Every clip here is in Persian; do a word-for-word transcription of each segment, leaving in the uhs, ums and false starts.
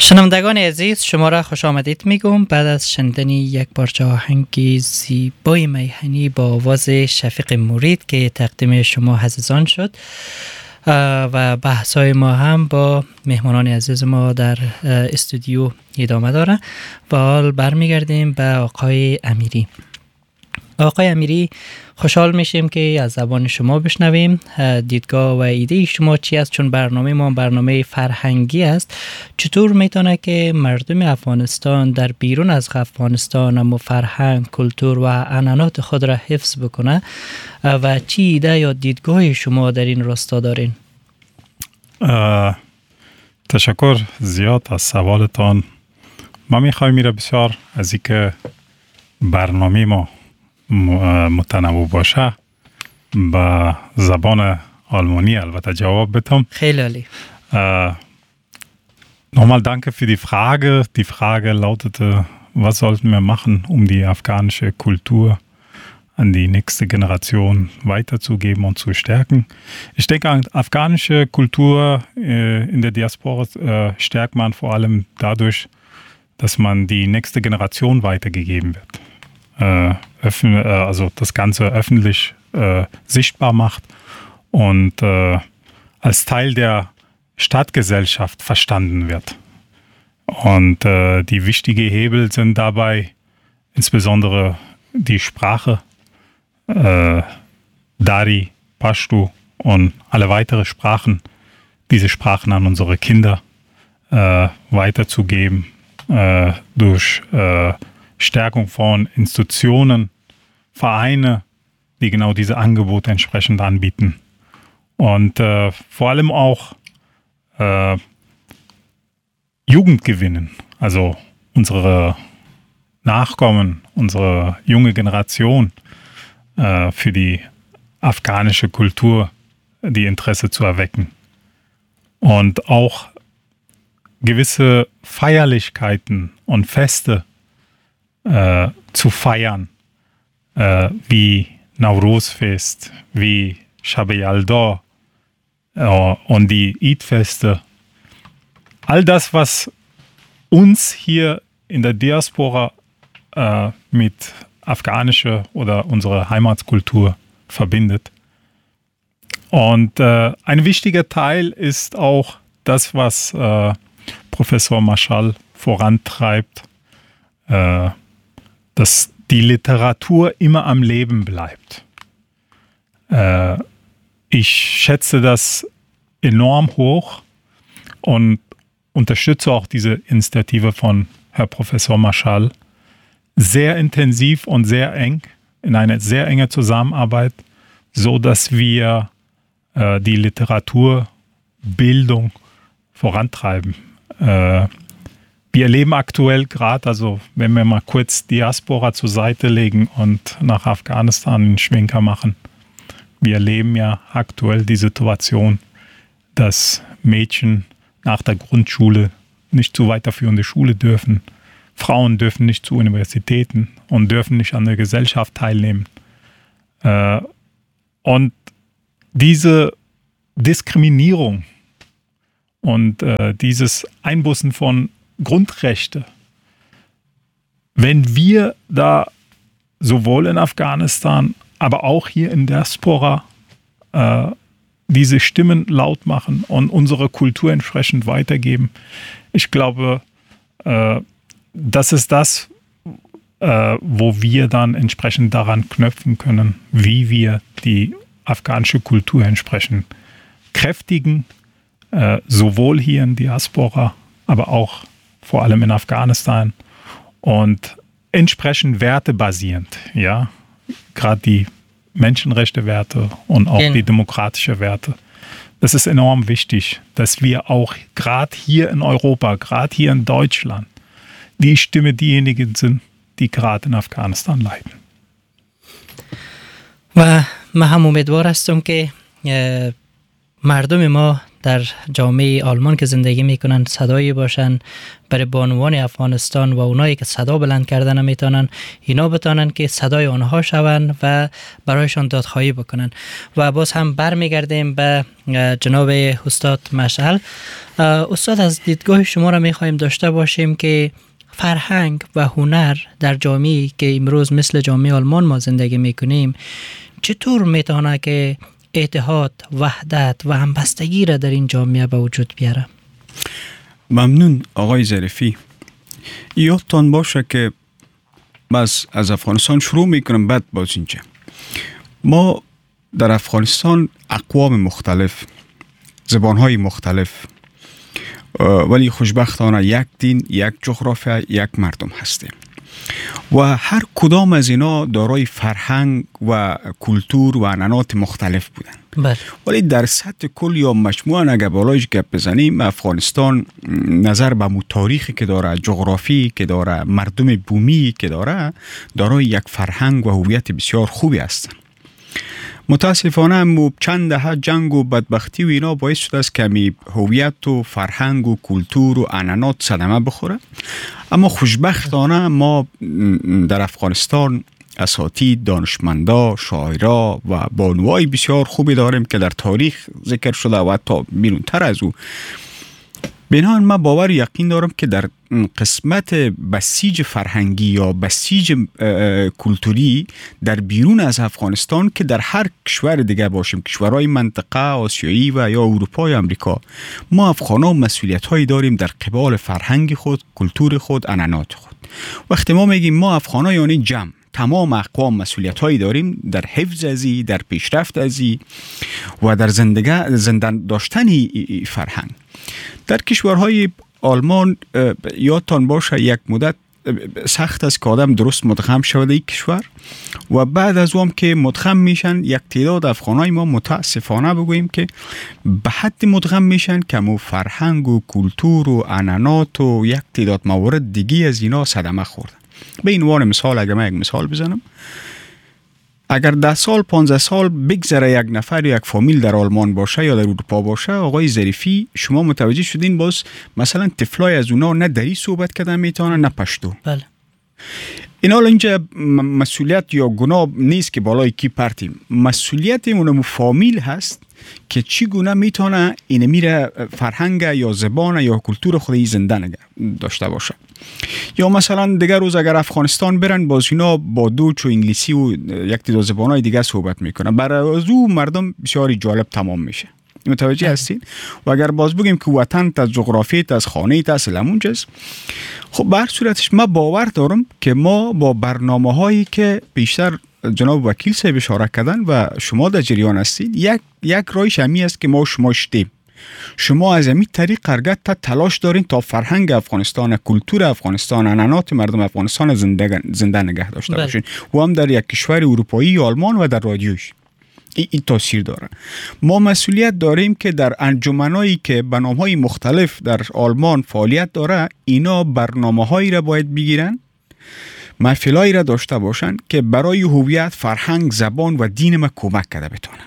شنوندگان عزیز، شما را خوش آمدید میگم. بعد از شنیدن یک پارچه آهنگ زیبای میهنی با آواز شفیق مرید که تقدیم شما عزیزان شد و بحث‌های ما هم با مهمانان عزیز ما در استودیو ادامه داره و حال برمیگردیم به آقای امیری. آقای امیری، خوشحال میشیم که از زبان شما بشنویم دیدگاه و ایده شما چی است، چون برنامه ما برنامه فرهنگی است. چطور میتونه که مردم افغانستان در بیرون از افغانستان اما فرهنگ، کلتور و عنعنات خود را حفظ بکنه و چی ایده یا دیدگاه شما در این راستا دارین؟ تشکر زیاد از سوالتان. ما میخوایم میره بسیار از اینکه برنامه ما متنوع باشه به زبان آلمانی البته جواب بدم. خیلی عالی. Nochmal danke für die Frage. Die Frage lautete, was sollten wir machen, um die afghanische Kultur an die nächste Generation weiterzugeben und zu stärken. Ich denke, afghanische Kultur äh, in der Diaspora äh, stärkt man vor allem dadurch, dass man die nächste Generation weitergegeben wird. Äh, öffn- äh, also das Ganze öffentlich äh, sichtbar macht und äh, als Teil der Stadtgesellschaft verstanden wird. Und äh, die wichtigen Hebel sind dabei insbesondere die Sprache, äh, Dari, Pashto und alle weitere Sprachen, diese Sprachen an unsere Kinder äh, weiterzugeben äh, durch äh, Stärkung von Institutionen, Vereine, die genau diese Angebote entsprechend anbieten. Und äh, vor allem auch äh, Jugend gewinnen, also unsere Nachkommen, unsere junge Generation äh, für die afghanische Kultur die Interesse zu erwecken. Und auch gewisse Feierlichkeiten und Feste Äh, zu feiern, äh, wie Nowruz-Fest, wie Shab Yalda äh, und die Eid-Feste. All das, was uns hier in der Diaspora äh, mit afghanischer oder unserer Heimatkultur verbindet. Und äh, ein wichtiger Teil ist auch das, was äh, Professor Mashal vorantreibt, äh, dass die Literatur immer am Leben bleibt. Äh, ich schätze das enorm hoch und unterstütze auch diese Initiative von Herrn Professor Mashal sehr intensiv und sehr eng, in eine sehr enge Zusammenarbeit, so dass wir äh, die Literaturbildung vorantreiben. Äh, Wir erleben aktuell gerade, also wenn wir mal kurz Diaspora zur Seite legen und nach Afghanistan einen Schwenker machen, wir erleben ja aktuell die Situation, dass Mädchen nach der Grundschule nicht zu weiterführende Schule dürfen, Frauen dürfen nicht zu Universitäten und dürfen nicht an der Gesellschaft teilnehmen. Und diese Diskriminierung und dieses Einbußen von Grundrechte. Wenn wir da sowohl in Afghanistan, aber auch hier in Diaspora äh, diese Stimmen laut machen und unsere Kultur entsprechend weitergeben, ich glaube, äh, das ist das, äh, wo wir dann entsprechend daran knüpfen können, wie wir die afghanische Kultur entsprechend kräftigen, äh, sowohl hier in Diaspora, aber auch vor allem in Afghanistan und entsprechend wertebasierend, ja, gerade die Menschenrechte-Werte und auch Gen- die demokratischen Werte. Das ist enorm wichtig, dass wir auch gerade hier in Europa, gerade hier in Deutschland, die Stimme diejenigen sind, die gerade in Afghanistan leiden. و ما هم امیدوار هستم که مردم ما در جامعه آلمان که زندگی میکنن صدایی باشن برای بانوان افغانستان و اونایی که صدا بلند کردن نمیتونن، اینا بتونن که صدای آنها شون و برایشان دادخواهی بکنن. و باز هم برمیگردیم به جناب استاد مشعل. استاد، از دیدگاه شما را میخوایم داشته باشیم که فرهنگ و هنر در جامعه که امروز مثل جامعه آلمان ما زندگی میکنیم چطور میتونه که اتحاد، وحدت و همبستگی را در این جامعه به وجود بیاره؟ ممنون آقای ظریفی. یادتان باشه که بس از افغانستان شروع میکنم، بعد باز اینجا. ما در افغانستان اقوام مختلف، زبانهای مختلف، ولی خوشبختانه یک دین، یک جغرافیا، یک مردم هستیم و هر کدام از اینا دارای فرهنگ و کلتور و عنعنات مختلف بودن. بله. ولی در سطح کل یا مجموعاً اگه بالایش گپ بزنیم، افغانستان نظر به مو تاریخی که داره، جغرافی که داره، مردم بومی که داره، دارای یک فرهنگ و هویت بسیار خوبی هستن. متاسفانه مو چند دهه جنگ و بدبختی و اینا باعث شده است که می هویت و فرهنگ و کلتور و عنعنات صدمه بخوره. اما خوشبختانه ما در افغانستان اساتید، دانشمندا، شاعرا و بانوای بسیار خوبی داریم که در تاریخ ذکر شده و حتی بیرونتر از او. بنابراین من باور یقین دارم که در قسمت بسیج فرهنگی یا بسیج کلتوری در بیرون از افغانستان که در هر کشور دیگه باشیم، کشورهای منطقه آسیایی و یا اروپا یا امریکا، ما افغان‌ها مسئولیت هایی داریم در قبال فرهنگ خود، کلتور خود، عنعنات خود. وقتی ما میگیم ما افغان‌ها یعنی جمع، تمام اقوام مسئولیت هایی داریم در حفظ ازی، در پیشرفت ازی و در زندگی زندان داشتن فرهنگ. در کشورهای آلمان یادتان باشه یک مدت سخت است که آدم درست مدغم شود این کشور و بعد از اون که مدغم میشن یک تعداد افغانای ما متاسفانه بگوییم که به حد مدغم میشن که مو فرهنگ و کلتور و عنعنات و یک تعداد موارد دیگی از اینا صدمه خوردن. به این عنوان مثال اگر من یک مثال بزنم، اگر ده سال پانزده سال بگذره یک نفر یک فامیل در آلمان باشه یا در اروپا باشه، آقای ظریفی شما متوجه شدین باز مثلا طفلای از اونا نه دری صحبت کردن میتونن نه پشتو. بله. اینا اینجا مسئولیت یا گناه نیست که بالای کی پرتیم، مسئولیت اون فامیل هست که چگونه میتونه این میره فرهنگ یا زبان یا کلتور خودی زنده داشته باشه. یا مثلا دیگر روز اگر افغانستان برن باز اینا با دوچ و انگلیسی و یک تعداد زبانهای دیگه صحبت میکنن، برای از او مردم بسیار جالب تمام میشه. متوجه هستین؟ و اگر باز بگیم که وطن تا جغرافیت از خانه تا سلمونجز، خب به هر صورتش ما باور دارم که ما با برنامه هایی که بیشتر جناب وکیل صاحب اشاره کردن و شما در جریان هستید، یک یک رایش همی است که ما شما شدیم. شما از همین طریق قرگت تا تلاش دارین تا فرهنگ افغانستان، کلتور افغانستان، عنعنات مردم افغانستان زنده زنده نگه داشته باشین و هم در یک کشور اروپایی آلمان و در رادیوش این ای تاثیر داره. ما مسئولیت داریم که در انجمنایی که به نام‌های مختلف در آلمان فعالیت داره، اینا برنامه‌هایی را باید بگیرن، محفلایی را داشته باشن که برای هویت، فرهنگ، زبان و دین ما کمک کرده بتونه.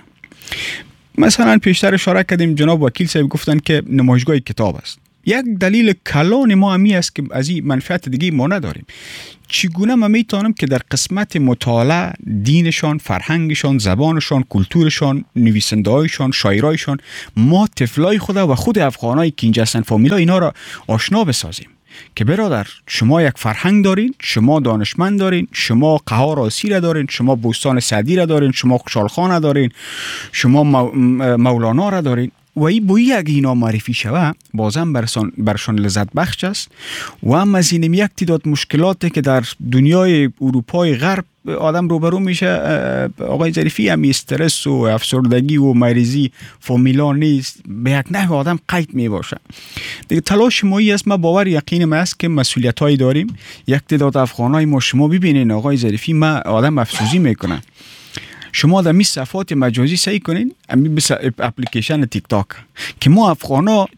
مثلا پیشتر اشاره کردیم جناب وکیل صاحب گفتن که نمایشگاه کتاب است. یک دلیل کلان ما همی است که از این منفعت دیگه ما نداریم. چگونه ما میتونم که در قسمت مطالعه دینشان، فرهنگشان، زبانشان، کلتورشان، نویسنده‌هایشان، شاعرایشان، ما طفلای خود و خود افغانایی که اینجا هستن فامیلا اینا را آشنا بسازیم که برادر شما یک فرهنگ دارین، شما دانشمند دارین، شما قهار آسی را دارین، شما بوستان سعدی را دارین، شما خوشحالخان را دارین، شما مولانا را دارین و این بویی اگه اینا معرفی شوه بازم برشان, برشان لذت بخش است. و هم از این یک تعداد مشکلاتی که در دنیای اروپای غرب آدم روبرو میشه، آقای ظریفی، هم استرس و افسردگی و مریضی فامیلا نیست، به یک نحو آدم قید می باشه دیگه. تلاش مایی است، ما باور یقین ما است که مسئولیت هایی داریم. یک تعداد افغانای ما شما ببینین آقای ظریفی، ما آدم افسوزی میکنن. شما در می صفحات مجازی سعی کنین، امی بس اپلیکیشن تیک تاک که ما افغانا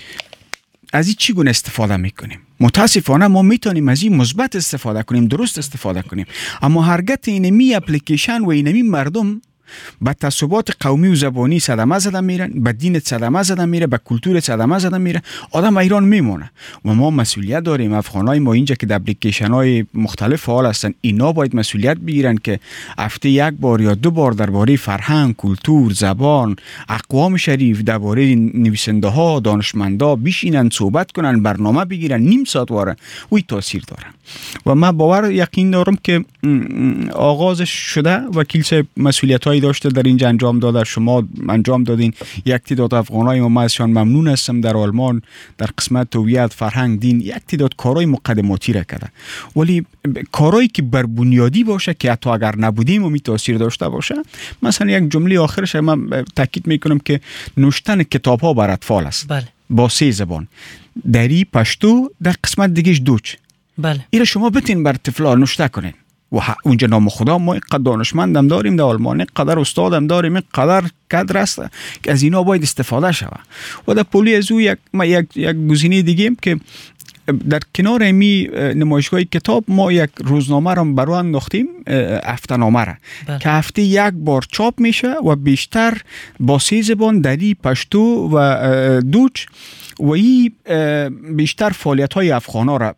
از این چی گونه استفاده میکنیم. متاسفانه ما میتونیم از این مثبت استفاده کنیم، درست استفاده کنیم، اما هرگت اینمی اپلیکیشن و اینمی مردم به تعصبات قومی و زبانی صدمه زده میرن، به دین صدمه زده میره، به کلتور صدمه زده میره، آدم ایران میمونه. و ما مسئولیت داریم، افغانای ما اینجا که در اپلیکیشن های مختلف فعال هستن، اینا باید مسئولیت بگیرن که هفته یک بار یا دو بار درباره فرهنگ، کلتور، زبان، اقوام شریف، درباره نویسنده ها، دانشمندا بشینن صحبت کنن، برنامه بگیرن، نیم ساعت واره وی تاثیر داره. و من باور یقین دارم که آغازش شده و کلیسا مسئولیتایی داشته در اینجا انجام داده، شما انجام دادین. یک تعداد افغانای ما ازشان ممنون هستم در آلمان در قسمت هویت، فرهنگ، دین یک تعداد کارهای مقدماتی را کرده، ولی کارهایی که بر بنیادی باشه که حتی اگر نبودیم و می تاثیر داشته باشه. مثلا یک جمله آخرش من تاکید میکنم که نوشتن کتاب ها بر اطفال است. بله. با سه زبان، دری، پشتو، در قسمت دیگهش دوچ. بله. ایره شما بتین بر طفلا نوشته کنین و اونجا نام خدا ما اینقدر دانشمندم داریم در آلمان، اینقدر استادم داریم، اینقدر کادر است که از اینا باید استفاده شود. و در پولی از او یک ما یک یک گزینه دیگه که در کنار می نمایشگاه کتاب ما یک روزنامه را برای انداختیم، هفته نامه را که هفته یک بار چاپ میشه و بیشتر با سه زبان، دری، پشتو و دوچ، و این بیشتر فعالیت های افغانا را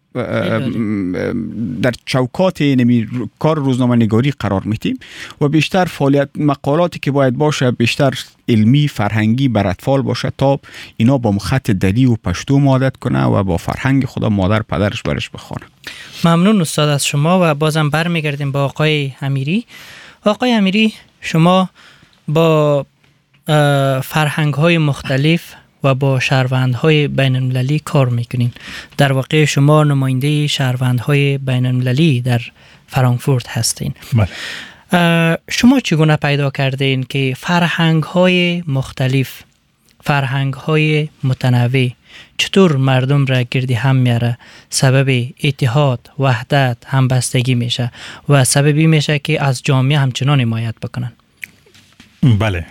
در چوکات نمی کار روزنامه نگاری قرار میتیم و بیشتر فعالیت مقالاتی که باید باشه بیشتر علمی، فرهنگی بر اطفال باشه تا اینا با خط دری و پشتو عادت کنه و با فرهنگ خدا مادر پدرش برش بخونه. ممنون استاد از شما و بازم برمیگردیم با آقای امیری. آقای امیری، شما با فرهنگ های مختلف و با شهروندهای بین المللی کار میکنین. در واقع شما نماینده شهروندهای بین المللی در فرانکفورت هستین. بله. شما چگونه پیدا کردین که فرهنگهای مختلف، فرهنگهای متنوع چطور مردم را گردی هم میاره، سبب اتحاد، وحدت، همبستگی میشه و سببی میشه که از جامعه همچنان حمایت بکنن؟ بله.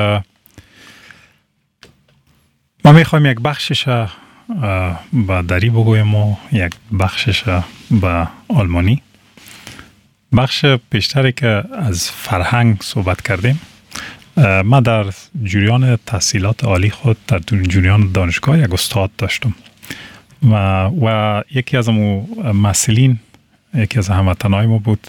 ما میخوایم یک بخشش با دری بگویم و یک بخشش با آلمانی. بخش پیشتری که از فرهنگ صحبت کردیم، ما در جریان تحصیلات عالی خود در جریان دانشگاه یک استاد داشتم و, و یکی از امو مسئولین، یکی از هموطنای ما بود،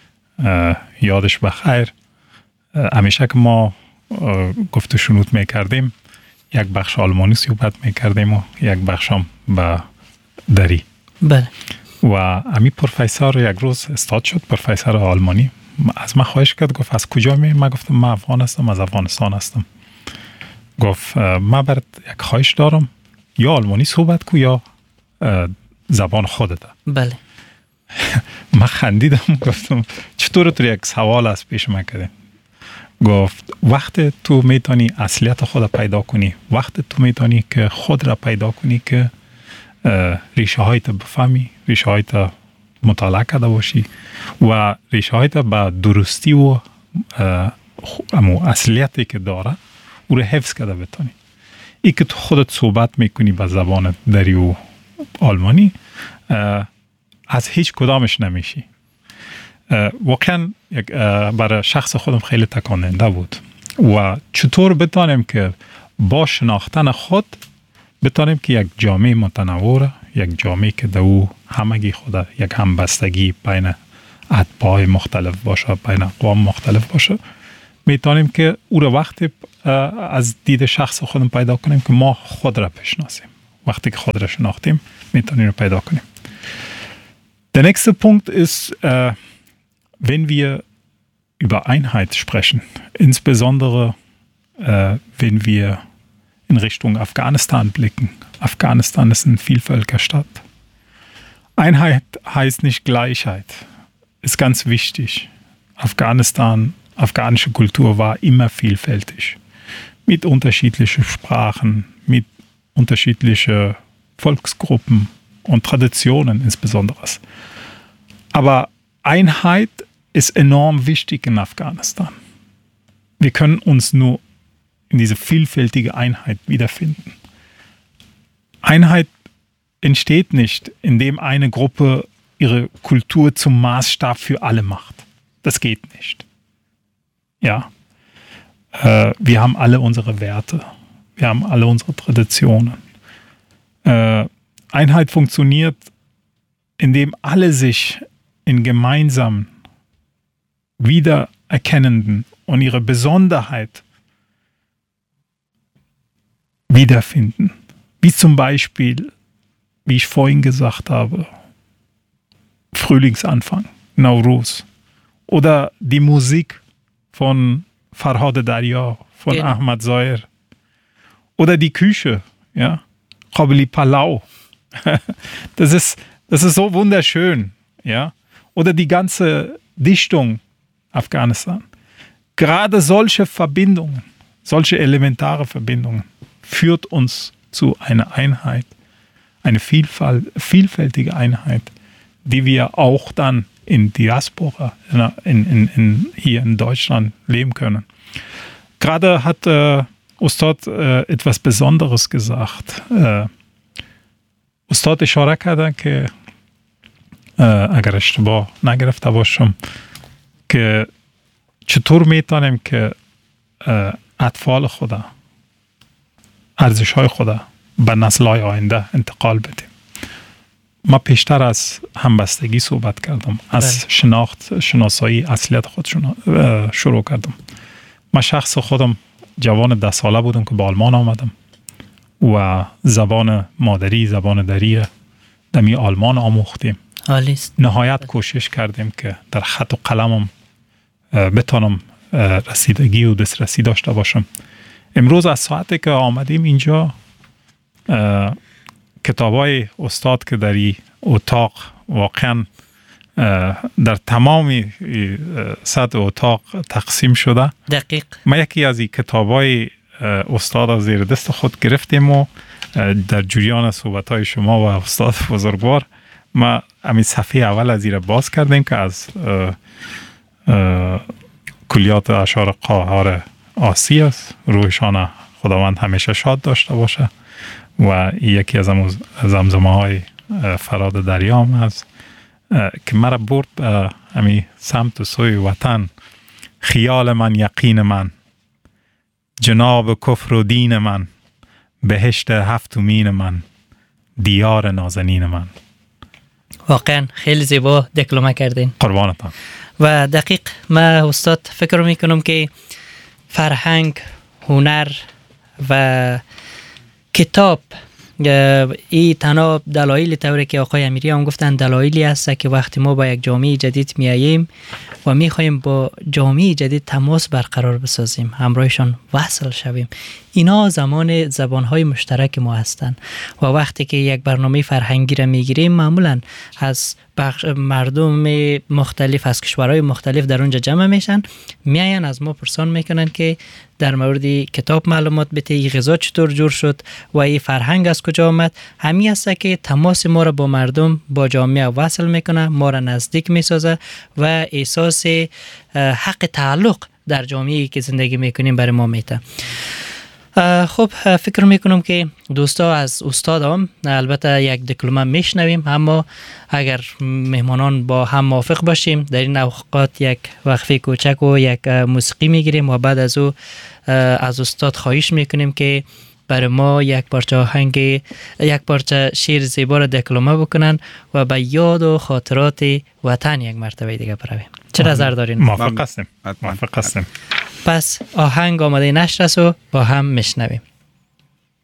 یادش بخیر. همیشه که ما گفت و شنود میکردیم یک بخش آلمانی صحبت میکردیم و یک بخش هم با دری. بله. و امی پروفسور یک روز استاد شد، پروفسور آلمانی، از من خواهش کرد، گفت از کجا می؟ من گفتم من افغان هستم، از افغانستان هستم. گفت من برات یک خواهش دارم، یا آلمانی صحبت کو یا زبان خودت. بله. من خندیدم، گفتم چطور تو یک سوال از پیش من کردی؟ گفت وقت تو میتونی اصلیت خود پیدا کنی، وقت تو میتونی که خود را پیدا کنی که ریشه هایت بفهمی، ریشه هایت مطالعه کرده باشی و ریشه هایت با درستی و امو اصلیتی که داره او را حفظ کرده بتونی. ای که تو خودت صحبت میکنی با زبان دری و آلمانی، از هیچ کدامش نمیشی. واقعا برای شخص خودم خیلی تکاننده بود و چطور بتانیم که با شناختن خود بتانیم که یک جامعه متنوع، یک جامعه که دو همگی خود یک همبستگی بین اتباع مختلف باشه، بین اقوام مختلف باشه، میتونیم که او را وقتی از دید شخص خودم پیدا کنیم که ما خود را بشناسیم. وقتی که خود را شناختیم میتونیم رو پیدا کنیم. Der nächste Punkt ist, äh, wenn wir über Einheit sprechen, insbesondere äh, wenn wir in Richtung Afghanistan blicken. Afghanistan ist eine Vielvölkerstadt. Einheit heißt nicht Gleichheit, ist ganz wichtig. Afghanistan, afghanische Kultur war immer vielfältig, mit unterschiedlichen Sprachen, mit unterschiedlichen Volksgruppen und Traditionen insbesondere. Aber Einheit ist enorm wichtig in Afghanistan. Wir können uns nur in diese vielfältige Einheit wiederfinden. Einheit entsteht nicht, indem eine Gruppe ihre Kultur zum Maßstab für alle macht. Das geht nicht. Ja, äh, wir haben alle unsere Werte, wir haben alle unsere Traditionen. Äh, Einheit funktioniert, indem alle sich in gemeinsamen, wiedererkennenden und ihre Besonderheit wiederfinden. Wie zum Beispiel, wie ich vorhin gesagt habe, Frühlingsanfang, Nauruz. Oder die Musik von Farhad Darya, von genau. Ahmad Zair. Oder die Küche, ja, Qabli Palau. Das ist, das ist so wunderschön, ja. Oder die ganze Dichtung Afghanistan. Gerade solche Verbindungen, solche elementare Verbindungen führt uns zu einer Einheit, eine Vielfalt, vielfältige Einheit, die wir auch dann in Diaspora, in, in, in, hier in Deutschland leben können. Gerade hat äh, Ustad äh, etwas Besonderes gesagt. Äh, استاد اشاره کردن که اگر اشتباه نگرفته باشم که چطور میتونیم که اطفال خدا ارزش های خدا به نسل های آینده انتقال بدیم. ما پیشتر از همبستگی صحبت کردم، از شناخت شناسایی اصلیت خودشون شروع کردم. من شخص خودم جوان ده ساله بودم که به آلمان آمدم و زبان مادری، زبان دری دمی آلمان آموختیم. عالیست. نهایت کوشش کردیم که در خط و قلمم بتونم رسیدگی و دسترسی داشته باشم. امروز از ساعتی که آمدیم اینجا کتابای استاد که در این اتاق واقعا در تمام سطح اتاق تقسیم شده. دقیق. ما یکی از این کتابای استاد از زیر دست خود گرفتیم و در جریان صحبت‌های شما و استاد بزرگوار ما همین صفحه اول از زیر باز کردیم که از اه اه کلیات اشعار قاهر آسی است. روحشان خداوند همیشه شاد داشته باشه و یکی از زمزمه‌های فراد دریام است که مرا برد به همین سمت و سوی وطن. خیال من، یقین من، جناب کفر و دین من، بهشت هفتمین من، دیار نازنین من. واقعا خیلی زیبا دکلمه کردین. قربانتان. و دقیق من استاد فکر میکنم که فرهنگ، هنر و کتاب این تنها دلایل طوری که آقای امیری هم گفتن دلایلی هست که وقتی ما با یک جامعه جدید میاییم و میخوایم با جامعه جدید تماس برقرار بسازیم، همراهشان وصل شویم، اینا زمان زبانهای مشترک ما هستند و وقتی که یک برنامه فرهنگی را میگیریم معمولا از مردم مختلف از کشورهای مختلف در اونجا جمع میشن، میاین از ما پرسان میکنن که در مورد کتاب معلومات بده، این غذا چطور جور شد و این فرهنگ از کجا آمد. همین است که تماس ما را با مردم، با جامعه وصل میکنه، ما را نزدیک میسازه و احساس حق تعلق در جامعه‌ای که زندگی میکنیم برای ما میده. خب فکر میکنم که دوستا از استادم البته یک دکلمه میشنویم، اما اگر مهمانان با هم موافق باشیم در این اوقات یک وقفه کوچک و یک موسیقی میگیریم و بعد از او از استاد خواهش میکنیم که برای ما یک پارچه آهنگ، یک پارچه شعر زیبا را دکلمه بکنن و به یاد و خاطرات وطن یک مرتبه دیگه برویم. چه نظر دارین؟ موافق هستیم. موافق هستیم. پس آهنگ آماده نشر است و با هم میشنویم.